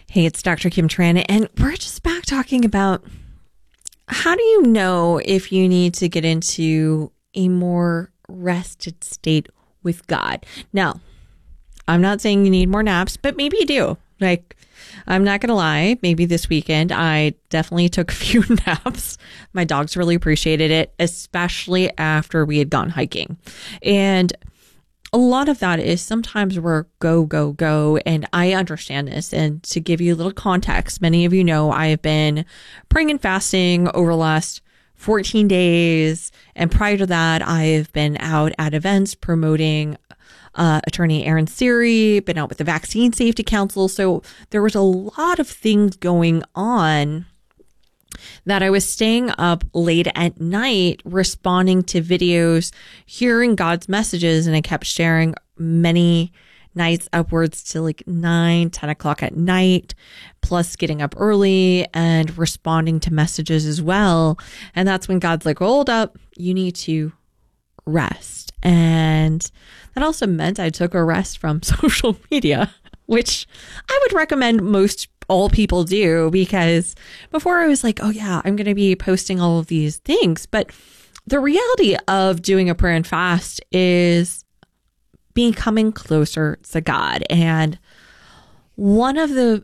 Hey, it's Dr. Kim Tran, and we're just back talking about how do you know if you need to get into a more rested state with God? Now, I'm not saying you need more naps, but maybe you do. Like, I'm not going to lie. Maybe this weekend, I definitely took a few naps. My dogs really appreciated it, especially after we had gone hiking. And a lot of that is sometimes we're go, go, go. And I understand this. And to give you a little context, many of you know I have been praying and fasting over the last 14 days. And prior to that, I've been out at events promoting attorney Aaron Siri, been out with the Vaccine Safety Council. So there was a lot of things going on that I was staying up late at night, responding to videos, hearing God's messages. And I kept sharing many nights upwards to like 9, 10 o'clock at night, plus getting up early and responding to messages as well. And that's when God's like, hold up, you need to rest. And that also meant I took a rest from social media, which I would recommend all people do, because before I was like, oh yeah, I'm going to be posting all of these things. But the reality of doing a prayer and fast is becoming closer to God. And one of the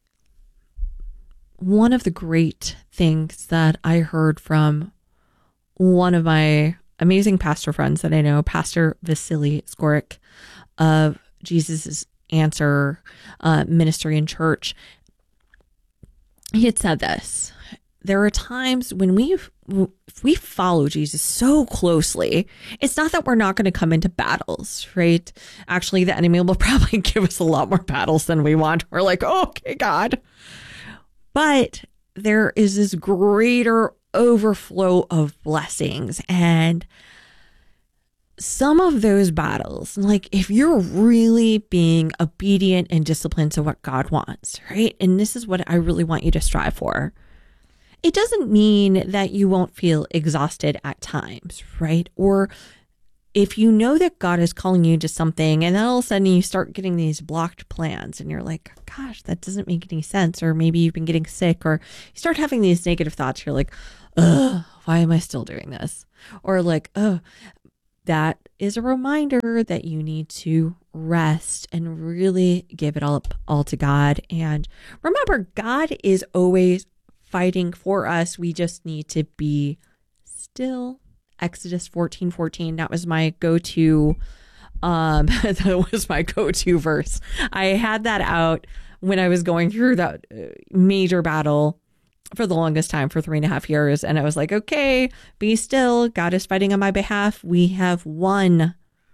great things that I heard from one of my amazing pastor friends that I know, Pastor Vasily Skorik of Jesus' Answer Ministry and Church, he had said this: there are times when if we follow Jesus so closely, it's not that we're not going to come into battles, right? Actually, the enemy will probably give us a lot more battles than we want. We're like, oh, okay, God. But there is this greater overflow of blessings. And some of those battles, like if you're really being obedient and disciplined to what God wants, right? And this is what I really want you to strive for. It doesn't mean that you won't feel exhausted at times, right? Or if you know that God is calling you to something and then all of a sudden you start getting these blocked plans and you're like, gosh, that doesn't make any sense. Or maybe you've been getting sick, or you start having these negative thoughts. You're like, ugh, why am I still doing this? Or like, oh, that is a reminder that you need to rest and really give it all to God. And remember, God is always fighting for us. We just need to be still. Exodus 14:14. That was my go-to. That was my go-to verse. I had that out when I was going through that major battle for the longest time, for 3.5 years. And I was like, okay, be still. God is fighting on my behalf. We have won.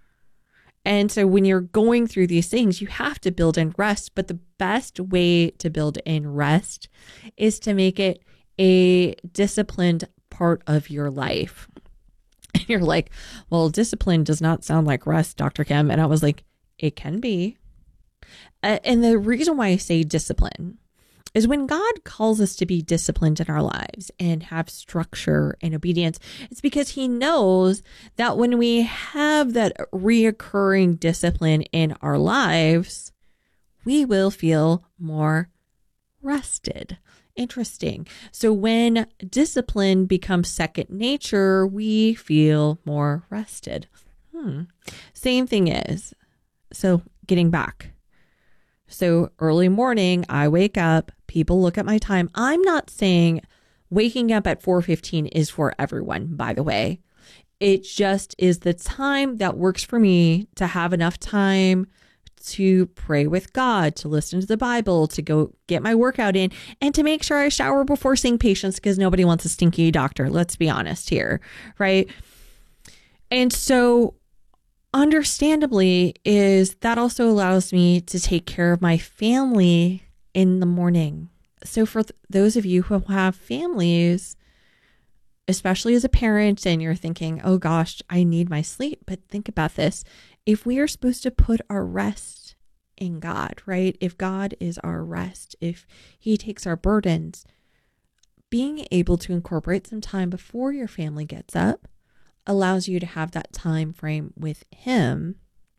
And so when you're going through these things, you have to build in rest. But the best way to build in rest is to make it a disciplined part of your life. And you're like, well, discipline does not sound like rest, Dr. Kim. And I was like, it can be. And the reason why I say discipline is when God calls us to be disciplined in our lives and have structure and obedience, it's because he knows that when we have that reoccurring discipline in our lives, we will feel more rested. Interesting. So when discipline becomes second nature, we feel more rested. Same thing is, so getting back. So early morning, I wake up, people look at my time. I'm not saying waking up at 4:15 is for everyone, by the way. It just is the time that works for me to have enough time to pray with God, to listen to the Bible, to go get my workout in, and to make sure I shower before seeing patients, because nobody wants a stinky doctor. Let's be honest here, right? And so understandably is that also allows me to take care of my family in the morning. So for those of you who have families, especially as a parent, and you're thinking, oh gosh, I need my sleep. But think about this. If we are supposed to put our rest in God, right? If God is our rest, if he takes our burdens, being able to incorporate some time before your family gets up allows you to have that time frame with him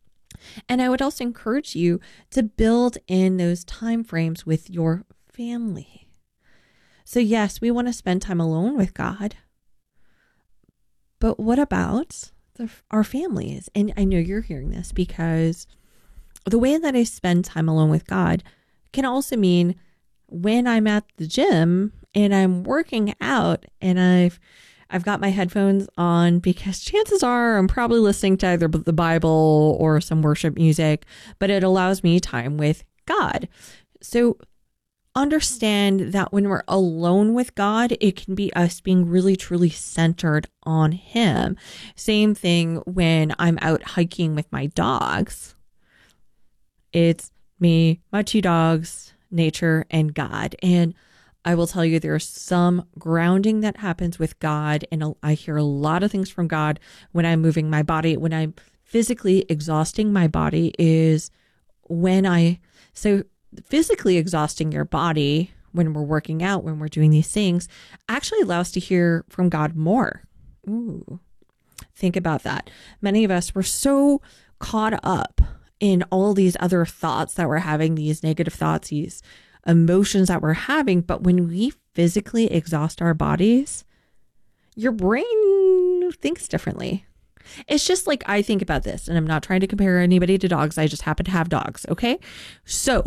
And I would also encourage you to build in those time frames with your family. So yes, we want to spend time alone with God, but what about our families? And I know you're hearing this because the way that I spend time alone with God can also mean when I'm at the gym and I'm working out and I've got my headphones on, because chances are I'm probably listening to either the Bible or some worship music, but it allows me time with God. So understand that when we're alone with God, it can be us being really, truly centered on Him. Same thing when I'm out hiking with my dogs. It's me, my two dogs, nature, and God. And I will tell you, there's some grounding that happens with God. And I hear a lot of things from God when I'm moving my body. When I'm physically exhausting my body is so physically exhausting your body when we're working out, when we're doing these things, actually allows to hear from God more. Ooh, think about that. Many of us were so caught up in all these other thoughts that we're having, these negative thoughts, these emotions that we're having. But when we physically exhaust our bodies, your brain thinks differently. It's just like, I think about this, and I'm not trying to compare anybody to dogs. I just happen to have dogs. Okay. So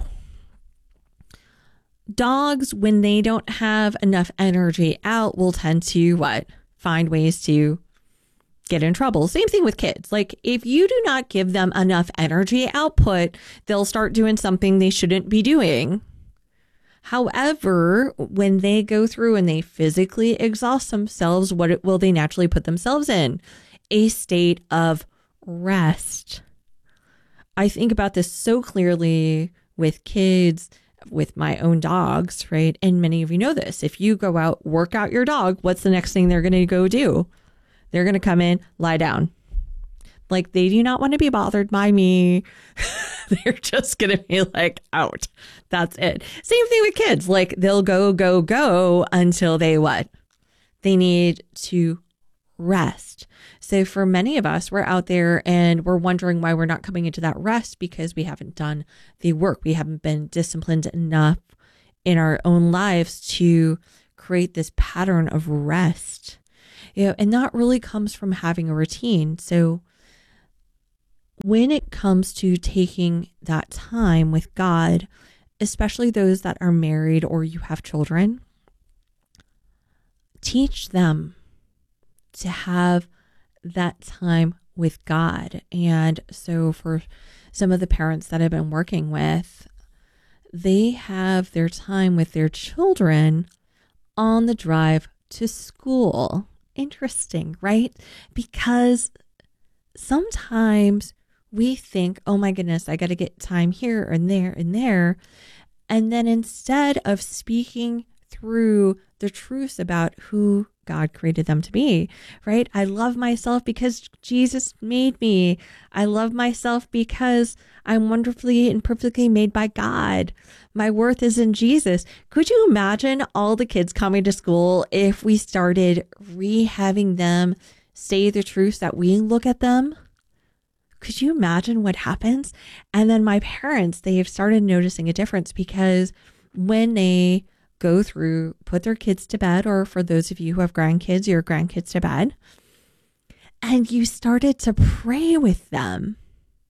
dogs, when they don't have enough energy out, will tend to what? Find ways to get in trouble. Same thing with kids. Like, if you do not give them enough energy output, they'll start doing something they shouldn't be doing. However, when they go through and they physically exhaust themselves, what will they naturally put themselves in? A state of rest. I think about this so clearly with kids, with my own dogs, right? And many of you know this. If you go out, work out your dog, what's the next thing they're going to go do? They're going to come in, lie down. Like, they do not want to be bothered by me. They're just going to be like, out. That's it. Same thing with kids. Like, they'll go until they what? They need to rest. So for many of us, we're out there and we're wondering why we're not coming into that rest, because we haven't done the work. We haven't been disciplined enough in our own lives to create this pattern of rest. And that really comes from having a routine. So when it comes to taking that time with God, especially those that are married or you have children, teach them to have that time with God. And so for some of the parents that I've been working with, they have their time with their children on the drive to school. Interesting, right? Because sometimes we think, oh my goodness, I got to get time here and there and there. And then instead of speaking through the truths about who God created them to be, right? I love myself because Jesus made me. I love myself because I'm wonderfully and perfectly made by God. My worth is in Jesus. Could you imagine all the kids coming to school if we started having them say the truths that we look at them? Could you imagine what happens? And then my parents, they have started noticing a difference, because when they go through, put their kids to bed, or for those of you who have grandkids, your grandkids to bed, and you started to pray with them,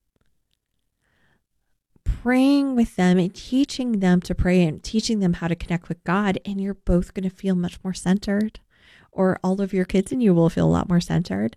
praying with them and teaching them to pray and teaching them how to connect with God, and you're both going to feel much more centered, or all of your kids and you will feel a lot more centered.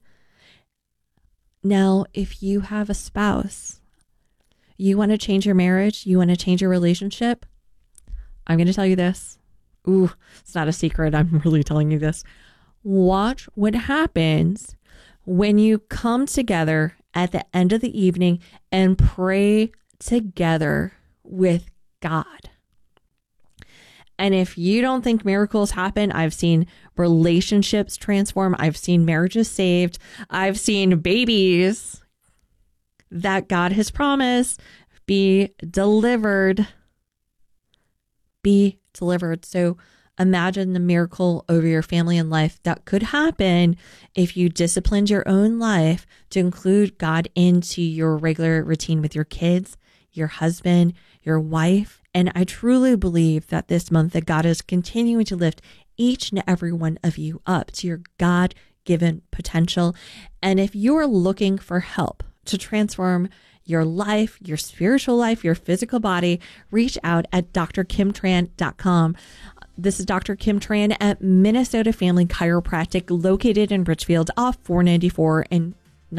Now, if you have a spouse, you want to change your marriage, you want to change your relationship, I'm going to tell you this. Ooh, it's not a secret. I'm really telling you this. Watch what happens when you come together at the end of the evening and pray together with God. And if you don't think miracles happen, I've seen relationships transform. I've seen marriages saved. I've seen babies that God has promised be delivered. So Imagine the miracle over your family and life that could happen if you disciplined your own life to include God into your regular routine with your kids, your husband, your wife. And I truly believe that this month that God is continuing to lift each and every one of you up to your God-given potential. And if you're looking for help to transform your life, your spiritual life, your physical body, reach out at drkimtran.com. This is Dr. Kim Tran at Minnesota Family Chiropractic, located in Richfield off 494 and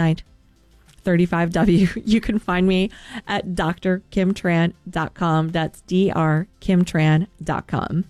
935W. You can find me at drkimtran.com. That's drkimtran.com.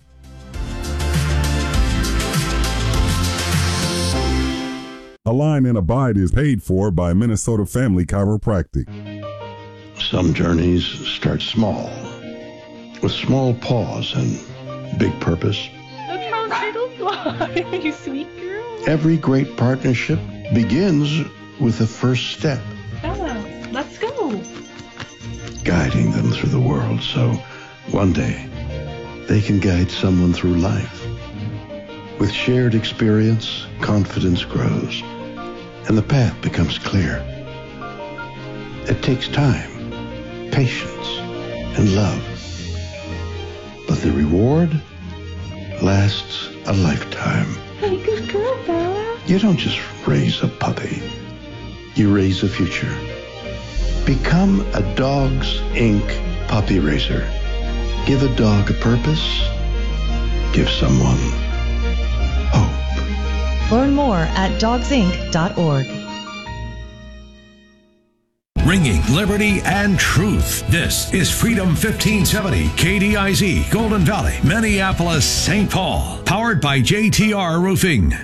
Align and Abide is paid for by Minnesota Family Chiropractic. Some journeys start small, with small pause and big purpose. Look how turtles fly, you sweet girl. Every great partnership begins with the first step. Bella, let's go. Guiding them through the world so one day they can guide someone through life. With shared experience, confidence grows, and the path becomes clear. It takes time, patience, and love. But the reward lasts a lifetime. Hey, good girl, Bella. You don't just raise a puppy. You raise a future. Become a Dogs Inc. puppy raiser. Give a dog a purpose. Give someone hope. Learn more at dogsinc.org. Bringing liberty and truth. This is Freedom 1570, KDIZ, Golden Valley, Minneapolis, St. Paul. Powered by JTR Roofing.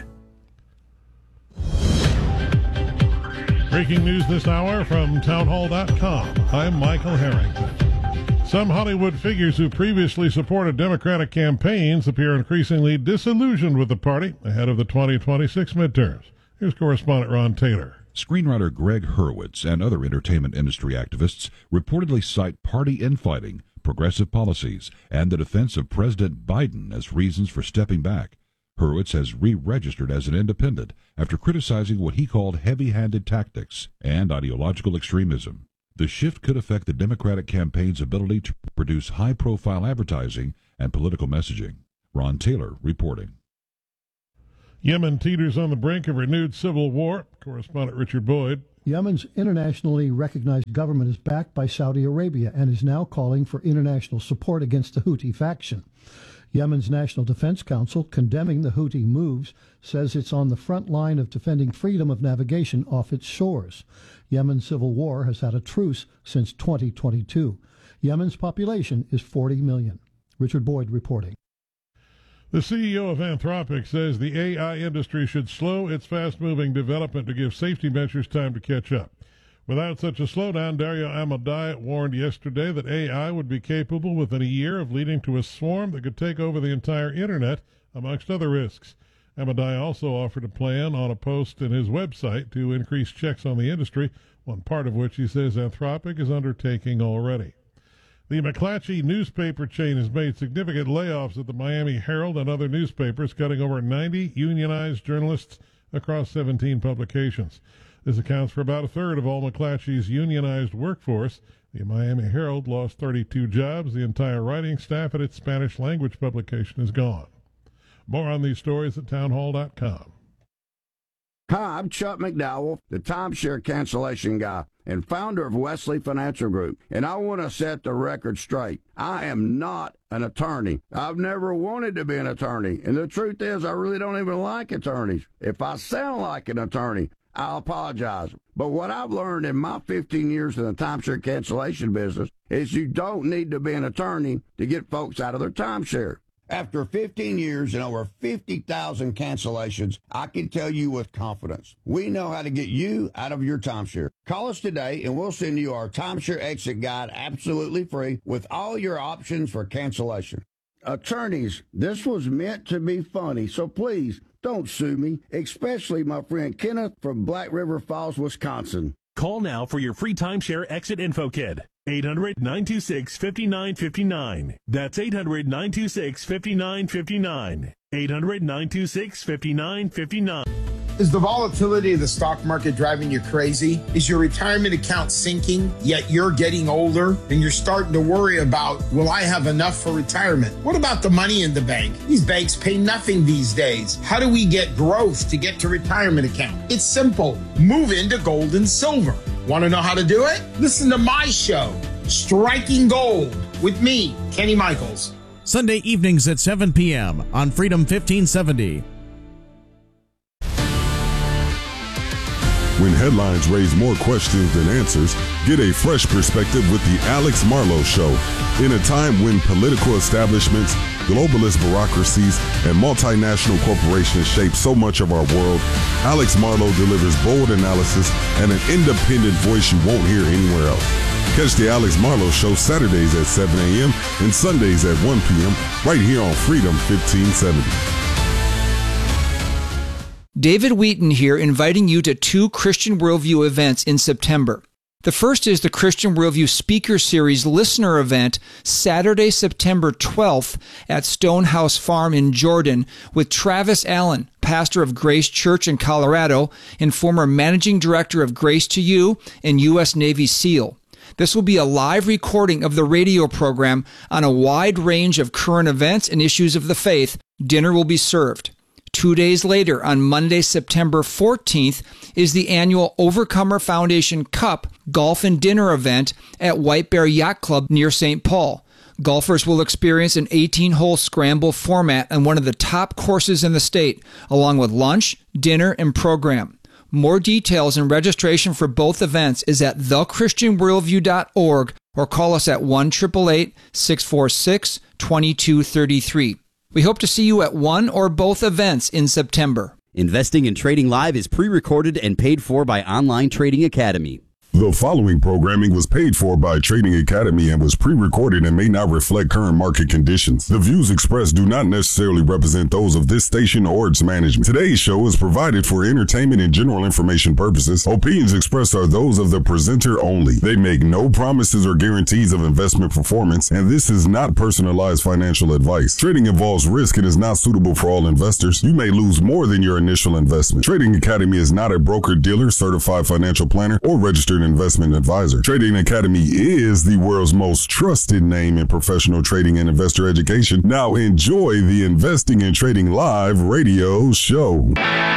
Breaking news this hour from townhall.com. I'm Michael Harrington. Some Hollywood figures who previously supported Democratic campaigns appear increasingly disillusioned with the party ahead of the 2026 midterms. Here's correspondent Ron Taylor. Screenwriter Greg Hurwitz and other entertainment industry activists reportedly cite party infighting, progressive policies, and the defense of President Biden as reasons for stepping back. Hurwitz has re-registered as an independent after criticizing what he called heavy-handed tactics and ideological extremism. The shift could affect the Democratic campaign's ability to produce high-profile advertising and political messaging. Ron Taylor reporting. Yemen teeters on the brink of renewed civil war. Correspondent Richard Boyd. Yemen's internationally recognized government is backed by Saudi Arabia and is now calling for international support against the Houthi faction. Yemen's National Defense Council, condemning the Houthi moves, says it's on the front line of defending freedom of navigation off its shores. Yemen's civil war has had a truce since 2022. Yemen's population is 40 million. Richard Boyd reporting. The CEO of Anthropic says the AI industry should slow its fast-moving development to give safety measures time to catch up. Without such a slowdown, Dario Amodei warned yesterday that AI would be capable within a year of leading to a swarm that could take over the entire Internet, amongst other risks. Amodei also offered a plan on a post in his website to increase checks on the industry, one part of which he says Anthropic is undertaking already. The McClatchy newspaper chain has made significant layoffs at the Miami Herald and other newspapers, cutting over 90 unionized journalists across 17 publications. This accounts for about a third of all McClatchy's unionized workforce. The Miami Herald lost 32 jobs. The entire writing staff at its Spanish language publication is gone. More on these stories at townhall.com. Hi, I'm Chuck McDowell, the timeshare cancellation guy and founder of Wesley Financial Group, and I want to set the record straight. I am not an attorney. I've never wanted to be an attorney, and the truth is I really don't even like attorneys. If I sound like an attorney, I'll apologize. But what I've learned in my 15 years in the timeshare cancellation business is you don't need to be an attorney to get folks out of their timeshare. After 15 years and over 50,000 cancellations, I can tell you with confidence, we know how to get you out of your timeshare. Call us today and we'll send you our timeshare exit guide absolutely free with all your options for cancellation. Attorneys, this was meant to be funny, so please don't sue me, especially my friend Kenneth from Black River Falls, Wisconsin. Call now for your free timeshare exit info kit. 800-926-5959. That's 800-926-5959. 800-926-5959. Is the volatility of the stock market driving you crazy? Is your retirement account sinking, yet you're getting older and you're starting to worry about, will I have enough for retirement? What about the money in the bank? These banks pay nothing these days. How do we get growth to get to retirement account? It's simple. Move into gold and silver. Want to know how to do it? Listen to my show, Striking Gold, with me, Kenny Michaels. Sunday evenings at 7 p.m. on Freedom 1570. When headlines raise more questions than answers, get a fresh perspective with the Alex Marlow Show. In a time when political establishments, globalist bureaucracies, and multinational corporations shape so much of our world, Alex Marlow delivers bold analysis and an independent voice you won't hear anywhere else. Catch the Alex Marlow Show Saturdays at 7 a.m. and Sundays at 1 p.m. right here on Freedom 1570. David Wheaton here, inviting you to 2 Christian Worldview events in September. The first is the Christian Worldview Speaker Series listener event, Saturday, September 12th at Stonehouse Farm in Jordan with Travis Allen, pastor of Grace Church in Colorado and former managing director of Grace to You and U.S. Navy SEAL. This will be a live recording of the radio program on a wide range of current events and issues of the faith. Dinner will be served. 2 days later, on Monday, September 14th, is the annual Overcomer Foundation Cup Golf and Dinner event at White Bear Yacht Club near St. Paul. Golfers will experience an 18-hole scramble format on one of the top courses in the state, along with lunch, dinner, and program. More details and registration for both events is at thechristianworldview.org or call us at 1-888-646-2233. We hope to see you at one or both events in September. Investing and Trading Live is pre-recorded and paid for by Online Trading Academy. The following programming was paid for by Trading Academy and was pre-recorded and may not reflect current market conditions. The views expressed do not necessarily represent those of this station or its management. Today's show is provided for entertainment and general information purposes. Opinions expressed are those of the presenter only. They make no promises or guarantees of investment performance, and this is not personalized financial advice. Trading involves risk and is not suitable for all investors. You may lose more than your initial investment. Trading Academy is not a broker-dealer, certified financial planner, or registered investment advisor. Trading Academy is the world's most trusted name in professional trading and investor education. Now enjoy the Investing and Trading Live radio show.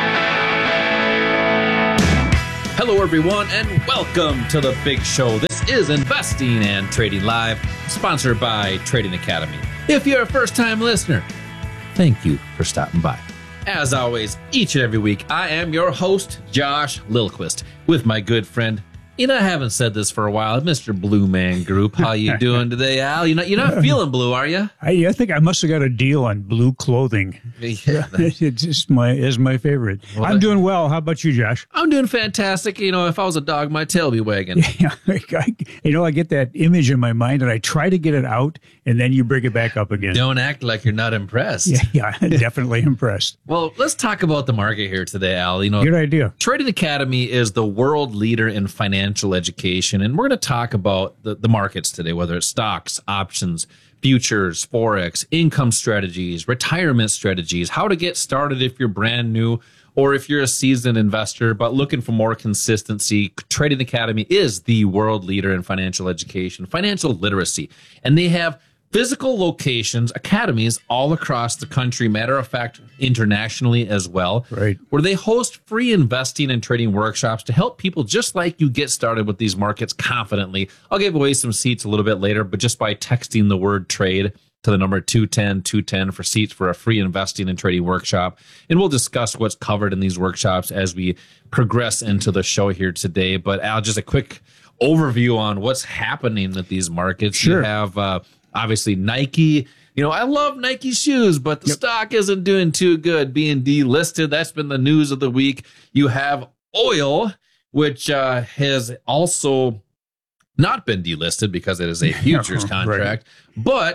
Hello, everyone, and welcome to the big show. This is Investing and Trading Live, sponsored by Trading Academy. If you're a first-time listener, thank you for stopping by. As always, each and every week, I am your host, Josh Lilquist, with my good friend, I haven't said this for a while, Mr. Blue Man Group. How you doing today, Al? You're not feeling blue, are you? I think I must have got a deal on blue clothing. Yeah. It's just my favorite. Well, I'm doing well. How about you, Josh? I'm doing fantastic. If I was a dog, my tail would be wagging. Yeah, I get that image in my mind, and I try to get it out, and then you bring it back up again. Don't act like you're not impressed. Yeah, definitely impressed. Well, let's talk about the market here today, Al. Good idea. Trading Academy is the world leader in financial education, and we're going to talk about the markets today, whether it's stocks, options, futures, forex, income strategies, retirement strategies, how to get started if you're brand new or if you're a seasoned investor but looking for more consistency. Trading Academy is the world leader in financial education, financial literacy, and they have physical locations, academies all across the country, matter of fact, internationally as well, right, where they host free investing and trading workshops to help people just like you get started with these markets confidently. I'll give away some seats a little bit later, but just by texting the word trade to the number 210-210 for seats for a free investing and trading workshop. And we'll discuss what's covered in these workshops as we progress into the show here today. But Al, just a quick overview on what's happening with these markets. Sure. You have obviously Nike. I love Nike shoes, but the stock isn't doing too good, being delisted. That's been the news of the week. You have oil, which has also not been delisted because it is a futures contract, but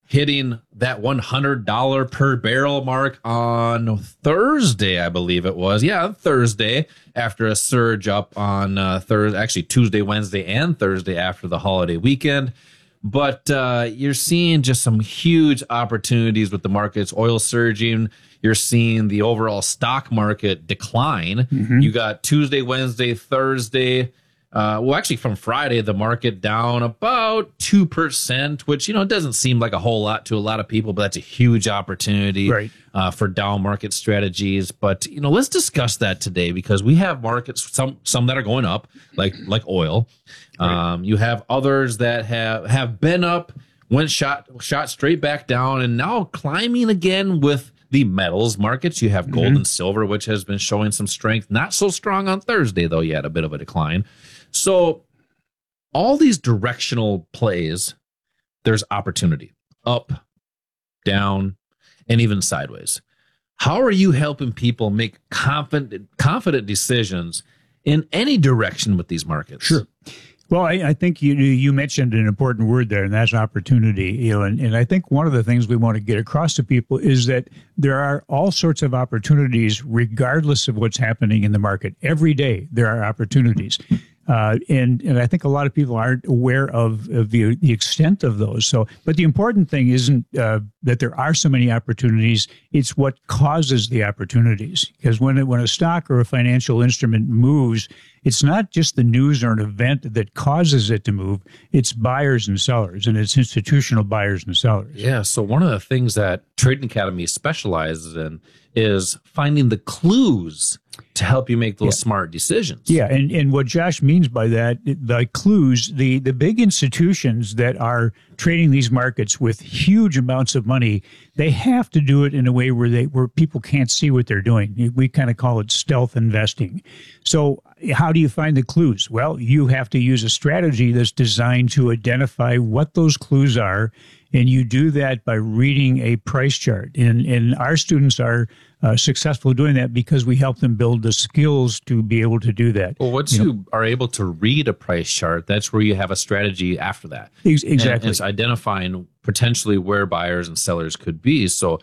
hitting that $100 per barrel mark on Thursday, I believe it was. Yeah, Thursday, after a surge up on Thursday, actually Tuesday, Wednesday, and Thursday after the holiday weekend. But you're seeing just some huge opportunities with the markets, oil surging. You're seeing the overall stock market decline. You got Tuesday, Wednesday, Thursday. Actually, from Friday, the market down about 2%, which, it doesn't seem like a whole lot to a lot of people, but that's a huge opportunity for down market strategies. But, let's discuss that today, because we have markets, some that are going up, like oil. You have others that have been up, went shot straight back down, and now climbing again with the metals markets. You have gold and silver, which has been showing some strength. Not so strong on Thursday, though. You had a bit of a decline. So all these directional plays, there's opportunity up, down, and even sideways. How are you helping people make confident decisions in any direction with these markets? Sure. Well, I think you mentioned an important word there, and that's opportunity, Elon. And I think one of the things we want to get across to people is that there are all sorts of opportunities regardless of what's happening in the market. Every day there are opportunities. And I think a lot of people aren't aware of the extent of those. So, but the important thing isn't that there are so many opportunities. It's what causes the opportunities. Because when a stock or a financial instrument moves, it's not just the news or an event that causes it to move. It's buyers and sellers, and it's institutional buyers and sellers. Yeah. So one of the things that Trading Academy specializes in is finding the clues to help you make those smart decisions. Yeah, and what Josh means by that, the clues, the big institutions that are trading these markets with huge amounts of money, they have to do it in a way where people can't see what they're doing. We kind of call it stealth investing. So how do you find the clues? Well, you have to use a strategy that's designed to identify what those clues are, and you do that by reading a price chart. And our students are successful doing that because we help them build the skills to be able to do that. Well, once you are able to read a price chart, that's where you have a strategy after that. Exactly. And it's identifying potentially where buyers and sellers could be. So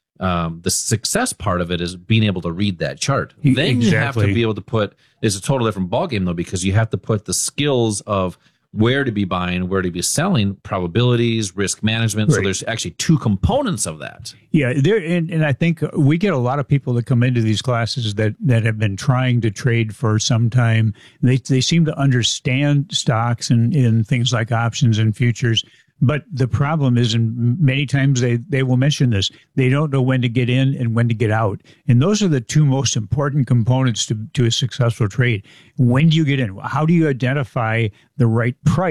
the success part of it is being able to read that chart. Then you have to be able to put, it's a total different ballgame though, because you have to put the skills of where to be buying, where to be selling, probabilities, risk management. So there's actually two components of that. Yeah, and I think we get a lot of people that come into these classes that have been trying to trade for some time. They seem to understand stocks and things like options and futures. But the problem is, and many times they will mention this, they don't know when to get in and when to get out. And those are the two most important components to a successful trade. When do you get in? How do you identify the right price?